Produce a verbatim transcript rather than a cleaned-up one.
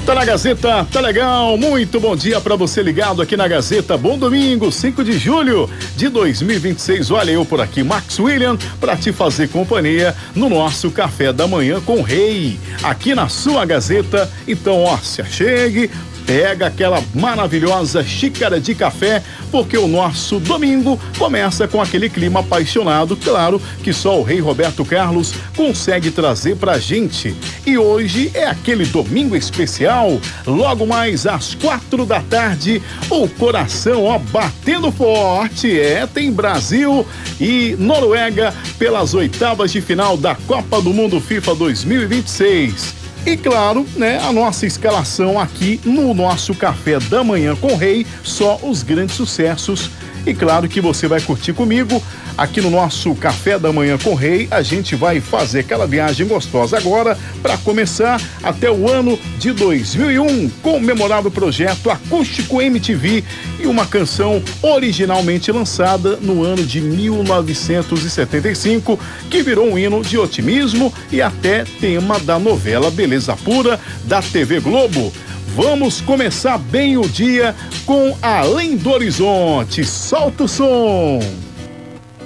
Tá na Gazeta, tá legal, muito bom dia pra você ligado aqui na Gazeta. Bom domingo, cinco de julho de dois mil e vinte e seis. Olha eu por aqui, Max William, pra te fazer companhia no nosso café da manhã com o Rei, aqui na sua Gazeta. Então, ó, se achegue, pega aquela maravilhosa xícara de café, porque o nosso domingo começa com aquele clima apaixonado, claro, que só o Rei Roberto Carlos consegue trazer pra gente. E hoje é aquele domingo especial, logo mais às quatro da tarde, o coração, ó, batendo forte. É, tem Brasil e Noruega pelas oitavas de final da Copa do Mundo FIFA dois mil e vinte e seis. E claro, né, a nossa escalação aqui no nosso café da manhã com o Rei, só os grandes sucessos. E claro que você vai curtir comigo aqui no nosso café da manhã com o Rei. A gente vai fazer aquela viagem gostosa agora para começar até o ano de dois mil e um com o memorável projeto Acústico M T V e uma canção originalmente lançada no ano de mil novecentos e setenta e cinco, que virou um hino de otimismo e até tema da novela Beleza Pura da T V Globo. Vamos começar bem o dia com Além do Horizonte. Solta o som!